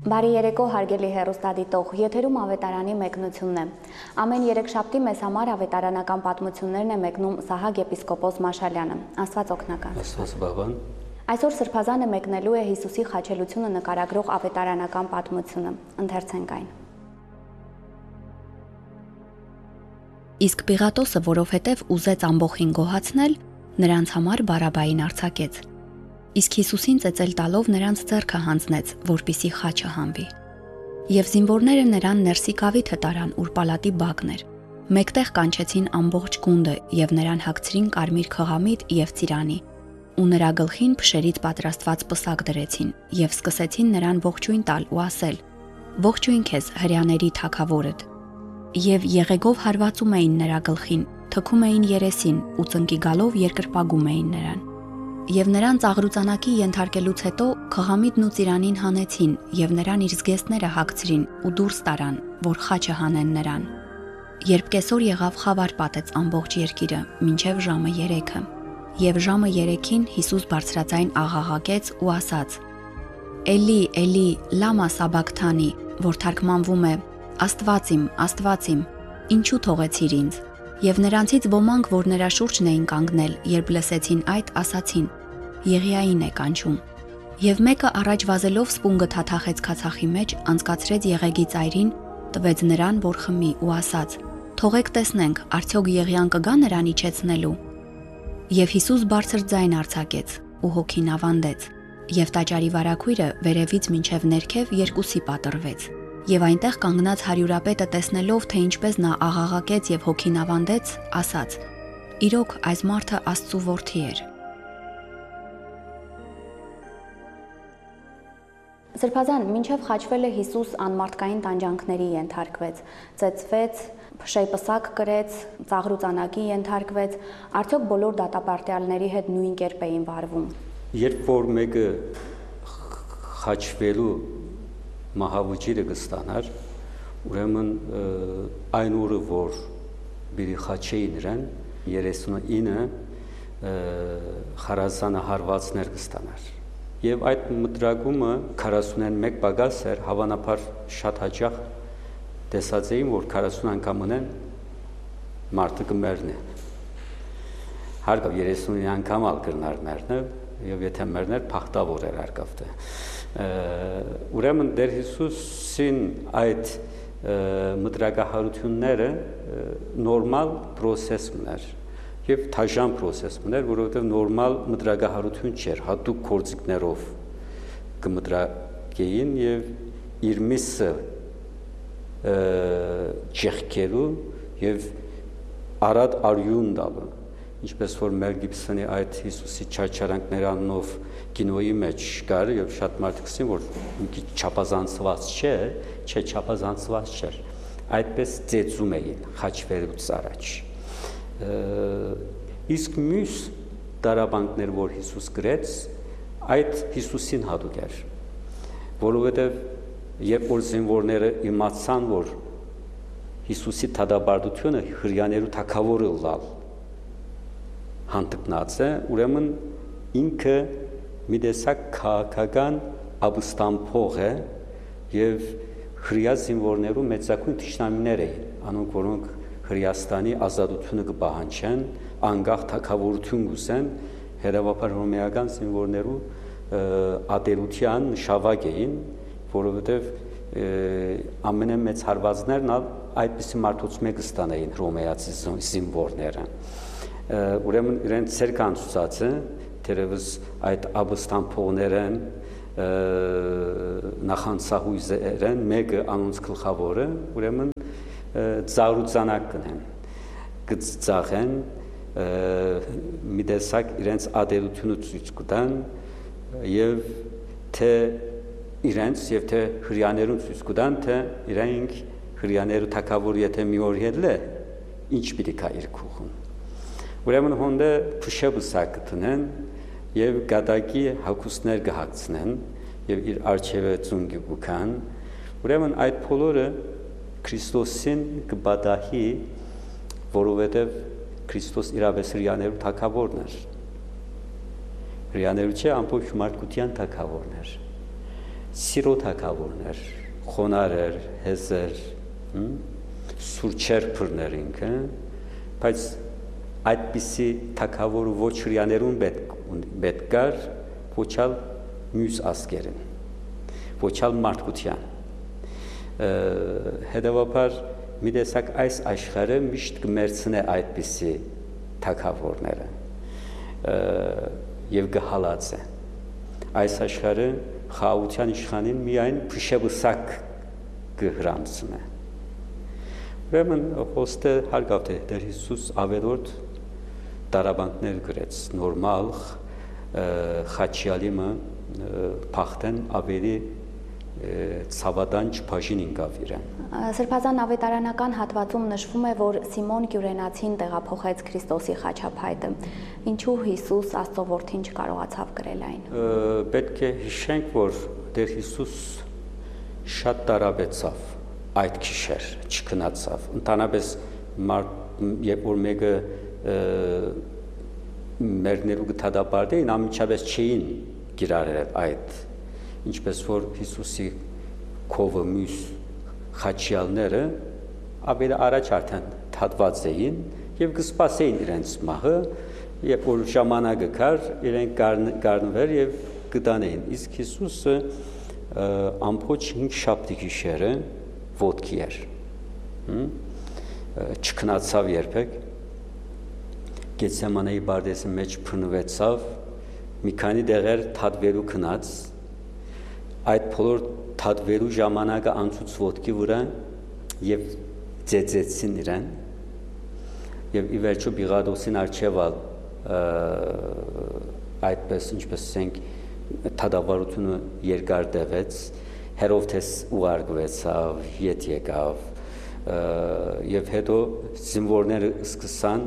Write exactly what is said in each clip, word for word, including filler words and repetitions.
Բարի երեկո, հարգելի հեռուստադիտող, եթերում ավետարանի մեկնությունն է։ Ամեն երեքշաբթի մեզ համար ավետարանական պատմություններն է մեկնում Սահակ եպիսկոպոս Մաշալյանը։ Աստված օգնական։ Աստված բավան։ Այսօր Սրբազանը մեկնելու է Հիսուսի խաչելությունը նկարագրող ավետարանական պատմությունը։ Ընթերցենք այն։ Իսկ Պիղատոսը, որովհետև ուզեց ամբոխին գոհացնել, նրանց համար Բարաբային արձակեց։ Իսկ Հիսուսին ծեծել տալով նրանց ձեռքը հանձնեց, որպիսի խաչը հանվի։ Եվ զինվորները նրան ներսի կավիթը տարան, ուր պալատի բակն էր։ Մեկտեղ կանչեցին ամբողջ գունդը եւ նրան հագցրին կարմիր խղամիտ եւ ծիրանի, ու նրա գլխին փշերից պատրաստված պսակ դրեցին եւ սկսեցին նրան ողջույն տալ ու ասել. «Ողջույն քեզ, հրյաների թագավորդ»։ Եվ եղեգով հարվածում էին նրա գլխին, թքում էին երեսին ու ծնկի գալով երկրպագում էին նրան։ Եվ նրան ծաղրուծանակի ենթարկելուց հետո խղամիտն ու ծիրանին հանեցին եւ նրան իր զգեստները հագցրին ու դուրս տարան, որ խաչը հանեն նրան։ Երբ կեսօր եղավ, խավար պատեց ամբողջ երկիրը, մինչև ժամը երեքը։ Եվ ժամը երեքին Հիսուս բարձրաձայն աղաղակեց ու ասաց. «Էլի, Էլի, լամա սաբակթանի», որ թարգմանվում է. «Աստված իմ, Աստված իմ, ինչու թողեցիր ինձ»։ Եվ նրանցից ոմանք, որ նրա շուրջն էին կանգնել, երբ լսեցին այդ, ասացին. «Եղիային է կանչում»։ Եվ մեկը առաջ վազելով սպունգը թաթախեց քացախի մեջ, անցկացրեց եղեգի ծայրին, տվեց նրան, որ խմի ու ասաց. «Թողեք տեսնենք, արդյոք Եղիան կգա նրան իջեցնելու»։ Եվ Հիսուս բարձր ձայն արձակեց ու հոգին ավանդեց, եւ տաճարի վարագույրը վերևից մինչև ներքև երկուսի պատռվեց։ Եվ այնտեղ կանգնած հարյուրապետը տեսնելով, թե ինչպես նա աղաղակեց եւ հոգին ավանդեց, ասաց. «Իրոք այս մարդը Աստծու որդի էր»։ Սրբազան, մինչև խաչվելը Հիսուս անմարդկային տանջանքների ենթարկվեց, ծեծվեց, փշեյպսակ կրեց, ծաղրուծանակի ենթարկվեց, արդյոք բոլոր դատապարտյալների հետ նույն կերպ էին վարվում։ Երբ որ մեկը խաչվելու մահավուճիրը կստանար, ուրեմն այն օրը, որ բերի խաչեի նրան, երեսունինը խարազանը հարվածներ կստանար։ Եվ այդ մտրագումը քառասունմեկ պագաս էր, հավանաբար շատ հաճախ տեսած էին, որ քառասուն անգամ ունեն մարդը կմեռնի։ Հարկավ երեսունին անգամ ալ կրնար մեռնը, եւ եթե մեռներ փախտավոր էր հարկավ թե։ Ուրեմն Տեր Հիսուսին այդ մտրակահարությունները նորմալ պրոցես մներ եւ թաժան պրոցես մներ, որովհետեւ նորմալ մտրակահարություն չէր, հատուկ կորձիկներով կմտրակեին եւ իր միսը ճեղքելու եւ արադ արյուն տալու, ինչպես որ Մել Գիբսոնի այդ Հիսուսի չարչարանքներ անունով կինոյի մեջ կար եւ շատ մարդիկ ասին, որ մի չափազանցված չէ, չէ չափազանցված չէր, այդպես ծեծում էին խաչվելուց առաջ։ Իսկ մյուս դարաբանքներ, որ Հիսուս գրեց, այդ Հիսուսին հատուկ էր, որովհետեւ երբ որ զինվորները իմացան, որ Հիսուսի դատապարտությունը հրյաներու թագավորը լալ հանդգնած է, ուրեմն ինքը մի տեսակ քաղաքական ապստամբող է եւ հրյա զինվորներու մեծակույն թշնամիներ էին, անոնք որոնք Հրեաստանի ազատությունը կպահանջեն, անկախ թագավորություն կուզեն, հետևաբար հռոմեական զինվորներու ատելության նշավակ էին, որովհետեւ ամենամեծ հարվածներն այդպիսի մարդուց մեկը ստանային հռոմեացի զինվորները։ Ուրեմն իրենց ցերկանցուցած է, թերևս այդ ապստամբողներն նախանցահույզերն մեկը անոնց գլխավորը, ուրեմն ծաղրուծանակ կնեն, կծաղեն, մի տեսակ իրենց ադելությունը ցույց կտան եւ թե իրենց եւ թե հրյաներուն ցույց կտան, թե իրենք հրյաները թակավոր եթե մի օր ելը, ինչ պիտի կա իր քուղում։ Ուրեմն հոնդը փշեբսակ կտնեն եւ գադակի հակուսներ կհագցնեն եւ իր արջևը ծունգի կուքան։ Ուրեմն այդ բոլորը Քրիստոսին կբադահի, որովհետև Քրիստոս իրավես հրյաներու թագավորն էր։ Հրյաներու չէ, ամբողջ մարդկության թագավորն էր։ սիրո թագավորներ, խոնարհեր, հեզեր, սուրճեր փռներ ինքը, բայց այդպիսի թագավորը ոչ հрьяաներուն պետք կար, ոչալ մյուս ազգերին, ոչալ մարդկության։ Հետևաբար մի տեսակ այս աշխարհը միշտ կմերցնե այդպիսի թագավորները եւ գհալած է։ Այս աշխարհը խաղաղության իշխանին միայն փշեբսակ կհրամցնե։ Ուրեմն խոսքը հարգավ թե Տեր Հիսուս ավելորդ տարաբանքներ գրեց նորմալ խաչյալիմը փախտեն ավելի ցավադանչ բաժին ինկավ իրեն։ Սրբազան ավետարանական հատվածում նշվում է, որ Սիմոն Կյուրենացին տեղափոխեց Քրիստոսի խաչափայտը։ Ինչու Հիսուս Աստծո որդին չկարողացավ գրել այն։ Պետք է հիշենք, որ Տեր Հիսուս շատ տարաբեցավ այդ քիշեր, չքնացավ։ Ընդհանրապես երբ որ մեկը մերներու գտադապարտեին, ամիջապես չէին գիրարել այդ, ինչպես որ Հիսուսի քովը մյուս խաչյալները ավելի առաջ արդեն թատված էին եւ կսպասեին իրենց մահը, երբ որ ժամանակը կար, իրենք կառնվեր եւ կտանեին։ Իսկ Հիսուսը ամբողջ հինգ շաբթի գիշերը ոտքի էր, չքնացավ երբեք, Գեթսեմանեի բարձի մեջ փնվեցավ, մի քանի դեղեր թատվելու քնած, այդ բոլոր թատվելու ժամանակը անցուց ոտքի վրա եւ ծեծեցին իրեն եւ ի վերջո Պիղադոսին արչեվալ այդպես ինչպես ասենք թադավարությունը երկար տևեց, Հերովդես ուղարկվեցավ, ետ եկավ եւ հետո զինվորները սկսան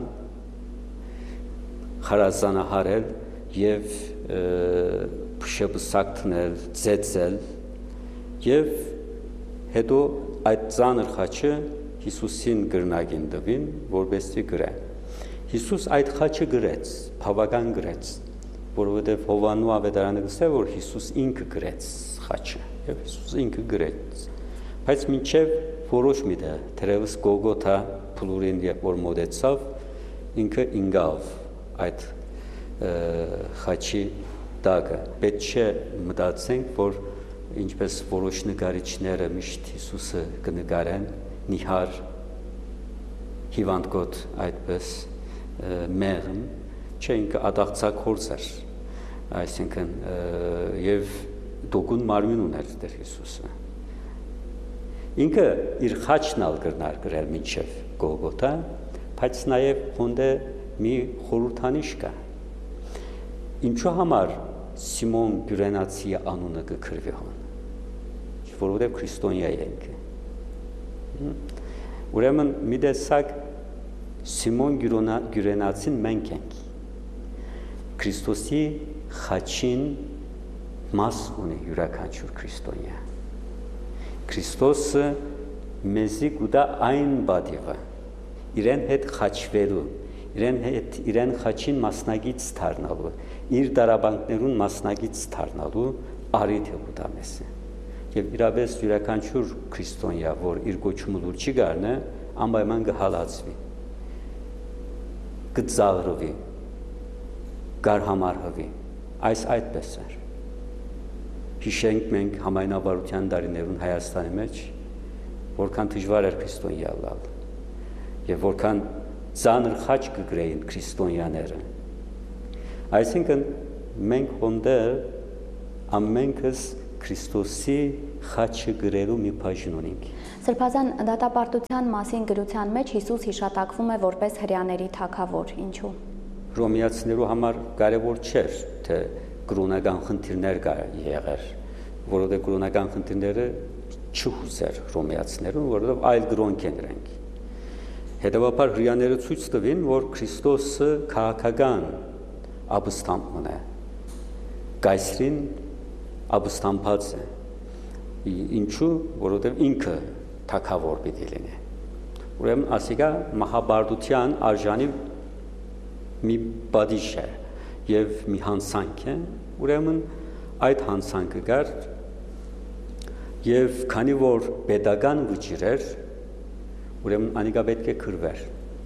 խարազանահարել եւ փշեբսակտնել, ծեծել եւ հետո այդ ծանր խաչը Հիսուսին գրնագին դվին, որպեսզի գրե։ Հիսուս այդ խաչը գրեց, բավական գրեց, որովհետեւ Հովանու ավետարանը գսե, որ Հիսուս ինքը գրեց խաչը, եւ Հիսուս ինքը գրեց։ Բայց մինչեւ որոշ մի տեղ, թերևս Գողգոթա փլուրին երբ որ մոտեցավ, ինքը ինգավ այդ խաչի տակը։ Պետք չէ մտածենք, որ ինչպես որոշ նկարիչները միշտ Հիսուսը կնկարեն նիհար հիվանդկոտ այդպես մեղմ, չէ ինքը ադաղցակորձ էր, այսինքն եւ դոգուն մարմին ուներ Տեր Հիսուսը։ Ինքը իր խաչն ալ կրնար գրել մինչև Գողգոթա, բայց նաեւ հոնդե մի խորհրդանիշ կա։ Ինչու համար Սիմոն Կյուրենացի անունը կգրվի հոն, որովհետև քրիստոնյա է ինքը։ Ուրեմն մի տեսակ Սիմոն Կյուրենացին մենք ենք։ Քրիստոսի խաչին մաս ունի յուրաքանչյուր քրիստոնյա։ Քրիստոսը մեզի գուտա այն բադիվը, իրեն հետ խաչվելու, իրեն հետ իրեն խաչին մասնագից դառնալու, իր դարաբանքներուն մասնագից դառնալու արիթ է գուտա մեզի։ Եվ իրապես յուրաքանչյուր քրիստոնյա, որ իր գոչումը լուր չի գարնե, անպայման կհալածվի, կծաղրվի, գարհամարհվի, այս այդպես էր։ Հիշենք մենք համայնավարության դարիներուն Հայաստանի մեջ, որքան դժվար էր քրիստոնյա լալ, եւ որքան ծանր խաչ կգրեին քրիստոնյաները։ Այսինքն մենք հոնդեր ամենքս Քրիստոսի խաչը գրելու մի բաժին ունենք։ Սրբազան դատապարտության մասին գրության մեջ Հիսուս հիշատակվում է որպես հրեաների թագավոր, ինչու։ Հռոմեացիներու համար կարևոր չէր, թե կրոնական խնդիրներ կա եղեր, որովհետև կրոնական խնդիրները չհուսեր հռոմեացիներուն, որովհետև այլ կրոնք են դրանք։ Հետևաբար հրեաները ցույց տվին, որ Քրիստոսը քաղաքական ապստամբն է, կայսրին ապստամբած է, ինչու, որովհետև ինքը թագավոր պիտի լինի։ Ուրեմն ասիկա մահաբարդության արժանի մի բադիշ է եւ մի հանցանք է, ուրեմն այդ հանցանքը գար Եվ քանի որ pedagogan վճիռ էր, ուրեմն անիկա պետք է քրվեր։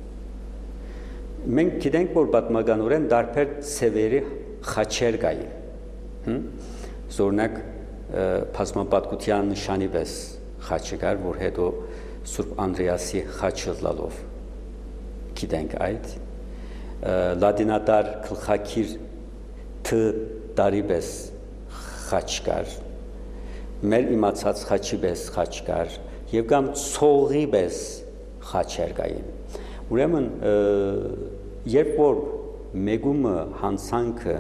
Մենք գիտենք, որ պատմականորեն դարբեր ցևերի խաչեր կային։ Օրինակ բազմապատկության նշանի պես խաչը կար, որ հետո Սուրբ Անդրեասի խաչը լալով գիտենք այդ լատինատար գլխակիր თ տարի պես խաչ կար, մեր իմացած խաչի պես խաչ կար, եւ կամ ցողի պես խաչեր կային։ Ուրեմն երբ որ մեգումը հանցանքը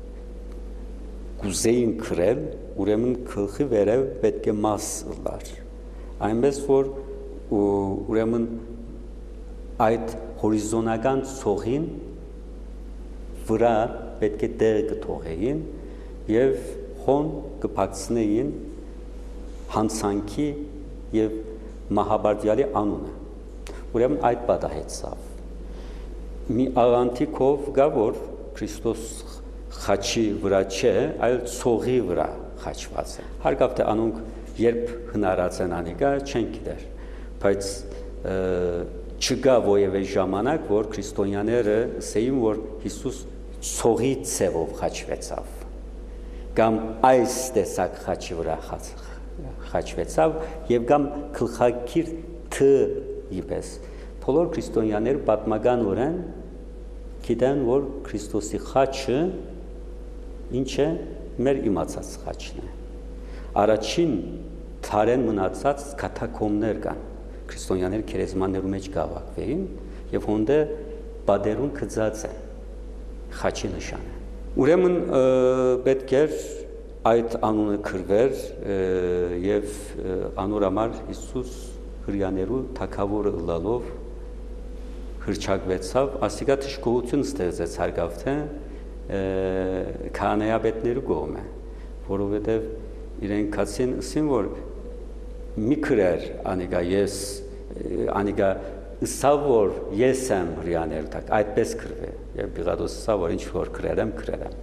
կուզեին քրել, ուրեմն գլխի վերև պետք է մաս լար։ Այնպես որ ուրեմն այդ հորիզոնական ցողին վրա պետք է դեր կթողեին եւ խոն կփակցնեին հանցանքի եւ մահաբարդյալի անունը։ Ուրեմն այդ պատահեցավ։ Մի աղանթիկով գա որ Քրիստոս խաչի վրա չէ, այլ ցողի վրա խաչված է։ Հարկավ թե անոնք երբ հնարած են անիկա չեն գիտեր, բայց չկա ովևէ ժամանակ, որ քրիստոնյաները ասեին, որ Հիսուս ցողի ցևով խաչվեցավ, կամ այս տեսակ խաչի վրա խաչվեցավ, եւ կամ գլխակիր თ իպես։ Բոլոր քրիստոնյաները պատմականորեն գիտեն, որ Քրիստոսի խաչը ինչ է, մեր իմացած խաչն է։ Առաջին թարեն մնացած կաթակոմներ կան, քրիստոնյաները քերեզմաններու մեջ գավակվեին եւ հոնդե բادرուն գծած են խաչի նշանը։ Ուրեմն պետք էր այդ անունը քրվեր եւ անոր համար Հիսուս հրյաներու թագավորը լալով հրճակվեցավ, ասիկա թշկողություն ստեղծեց հարգավ թե քահանայապետներու կողմը, որովհետեւ իրենք ասին, ասին որ մի քրեր անիկա ես անիկա սավ որ ես եմ հրյաներ տակ այդպես քրվե եւ Պիղատոս սավ որ ինչ որ քրերեմ քրերեմ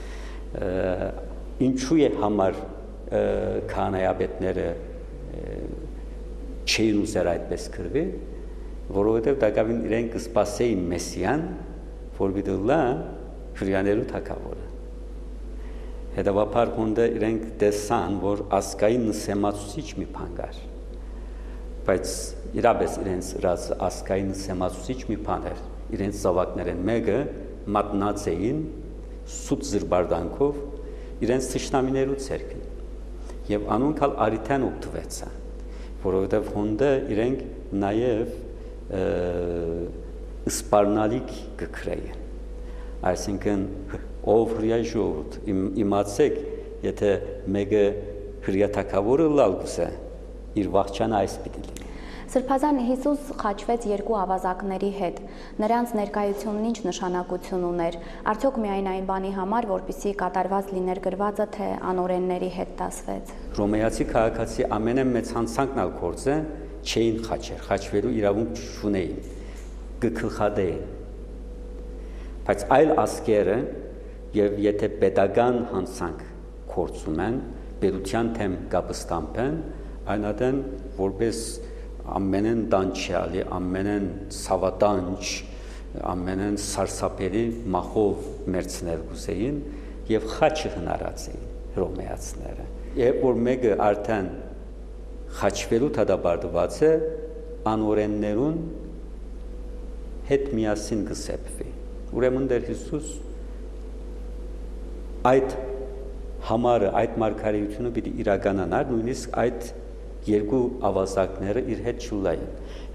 ինչու է համար քահանայապետները չէին ուզեր այդպես քրվի, որովհետև դակավին իրենք սպասեին Մեսիան, որ պիտի լա հրյաներու թագավորը։ Հետևաբար հոնդը իրենք տեսան, որ ասկային նսեմացուցիչ մի բան կար, բայց իրապես իրենց ռազ ասկային նսեմացուցիչ մի բան էր, իրենց զավակներեն մեկը մատնած էին սուտ զրբարդանքով իրենց թշնամիներու ցերքին, եւ անոնքալ արիթան օգտվեցան, որովհետև հոնդը իրենք նաև սպառնալիք կքրեին, այսինքն ով հրյա ժողովուրդ իմացեք, եթե մեկը հրյա թագավորը լալ գուզե, իր վախճանը այս պիտի լինի։ Սրբազան Հիսուս խաչվեց երկու ավազակների հետ, նրանց ներկայությունն ինչ նշանակություն ուներ, արդյոք միայն այն բանի համար, որպեսզի կատարված լիներ գրվածը, թե անօրենների հետ դասվեց։ Ռոմեացի քաղաքացի ամենամեծ հանցանքն ալ գործը չէին խաչեր, խաչվելու իրավունք չունեին, գքլխադեին։ Բայց այլ ասկերը եւ եթե pedagogan հանցանք գործում են, պետության թեմ կապստամփեն, այնադեն որպես ամենեն դանչյալի, ամենեն ցավատանչ, ամենեն սարսափելի մախով մերցնել գուզեին եւ խաչը հնարած էին ռոմեացիները։ Երբ որ մեկը արդեն խաչվելու դադարված է, անօրեններուն հետ միասին կսեպվի։ Ուրեմն դեր Հիսուս այդ համարը, այդ մարգարեությունը պիտի իրականանար, նույնիսկ այդ երկու ավազակները իր հետ չուլային։